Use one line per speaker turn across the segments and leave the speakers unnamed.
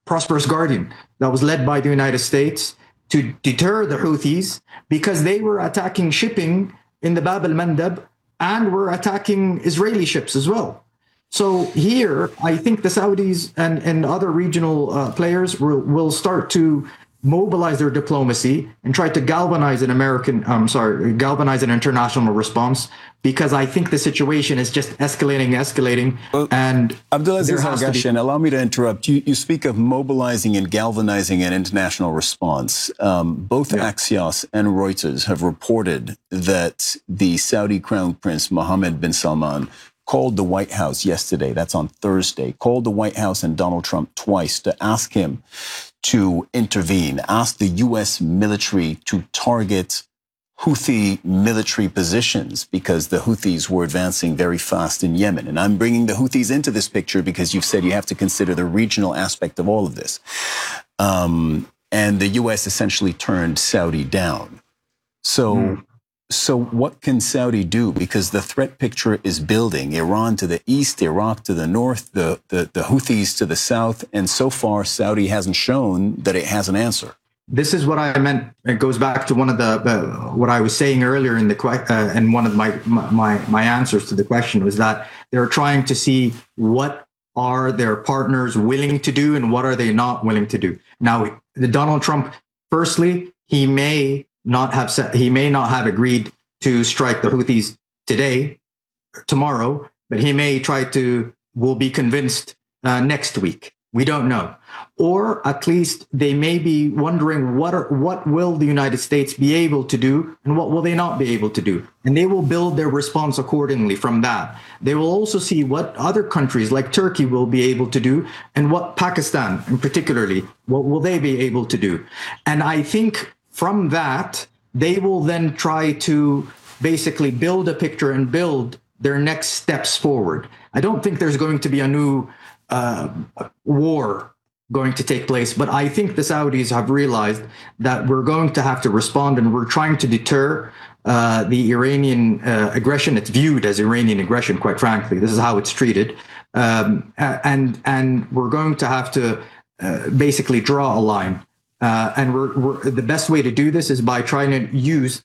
Prosperous Guardian that was led by the United States to deter the Houthis because they were attacking shipping in the Bab al-Mandab and were attacking Israeli ships as well. So here, I think the Saudis and other regional players will start to mobilize their diplomacy and try to galvanize an international response, because I think the situation is just escalating.
Well,
and
Abdulaziz Al-Gashian, allow me to interrupt. You speak of mobilizing and galvanizing an international response. Both Axios and Reuters have reported that the Saudi Crown Prince Mohammed bin Salman called the White House yesterday, that's on Thursday, called the White House and Donald Trump twice to ask him to intervene, ask the U.S. military to target Houthi military positions because the Houthis were advancing very fast in Yemen. And I'm bringing the Houthis into this picture because you've said you have to consider the regional aspect of all of this. And the U.S. essentially turned Saudi down. So what can Saudi do? Because the threat picture is building. Iran to the east, Iraq to the north, the Houthis to the south. And so far, Saudi hasn't shown that it has an answer.
This is what I meant. It goes back to one of what I was saying earlier in and one of my answers to the question was that they're trying to see what are their partners willing to do and what are they not willing to do. Now, Donald Trump, firstly, he may not have agreed to strike the Houthis tomorrow, but he may will be convinced next week. We don't know. Or at least they may be wondering what will the United States be able to do and what will they not be able to do. And they will build their response accordingly from that. They will also see what other countries like Turkey will be able to do and what Pakistan, in particularly, what will they be able to do. And I think from that, they will then try to basically build a picture and build their next steps forward. I don't think there's going to be a new war going to take place, but I think the Saudis have realized that we're going to have to respond, and we're trying to deter the Iranian aggression. It's viewed as Iranian aggression, quite frankly. This is how it's treated. And we're going to have to basically draw a line. And the best way to do this is by trying to use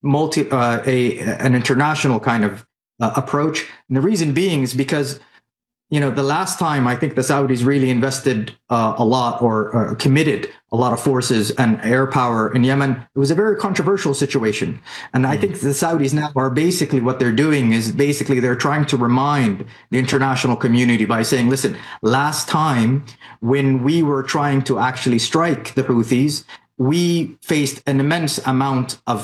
an international kind of approach. And the reason being is because, the last time I think the Saudis really invested a lot or committed a lot of forces and air power in Yemen, it was a very controversial situation. And I think the Saudis now are basically what they're doing is basically they're trying to remind the international community by saying, listen, last time when we were trying to actually strike the Houthis, we faced an immense amount of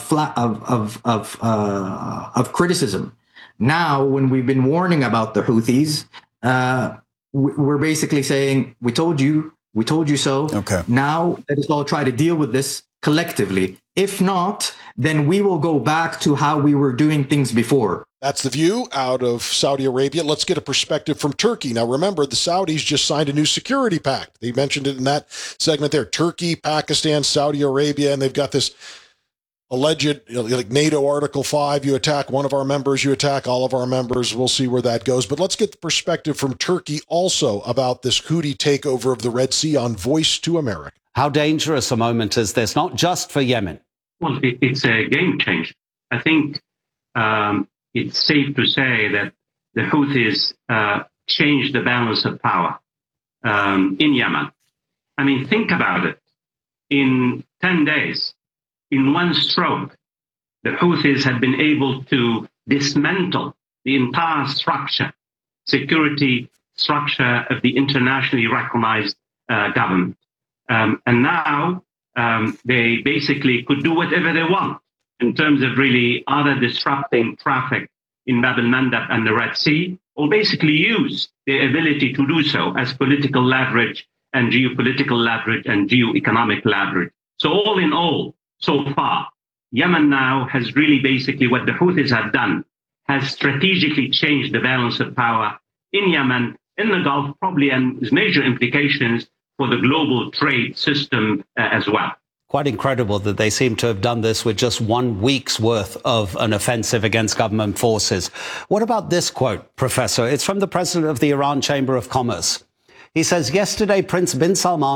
criticism. Now, when we've been warning about the Houthis, we're basically saying, we told you so.
Okay.
Now let us all try to deal with this collectively. If not, then we will go back to how we were doing things before.
That's the view out of Saudi Arabia. Let's get a perspective from Turkey. Now, remember, the Saudis just signed a new security pact. They mentioned it in that segment there. Turkey, Pakistan, Saudi Arabia, and they've got this alleged, like NATO Article 5, you attack one of our members, you attack all of our members. We'll see where that goes. But let's get the perspective from Turkey also about this Houthi takeover of the Red Sea on Voice to America.
How dangerous a moment is this, not just for Yemen?
Well, it's a game changer. I think it's safe to say that the Houthis changed the balance of power in Yemen. I mean, think about it. In 10 days, in one stroke, the Houthis had been able to dismantle the entire security structure of the internationally recognized government. And now they basically could do whatever they want in terms of really either disrupting traffic in Bab al-Mandab and the Red Sea, or basically use their ability to do so as political leverage and geopolitical leverage and geoeconomic leverage. So all in all, so far, Yemen now has really basically what the Houthis have done, has strategically changed the balance of power in Yemen, in the Gulf, probably, and has major implications for the global trade system as well.
Quite incredible that they seem to have done this with just 1 week's worth of an offensive against government forces. What about this quote, Professor? It's from the president of the Iran Chamber of Commerce. He says, yesterday, Prince bin Salman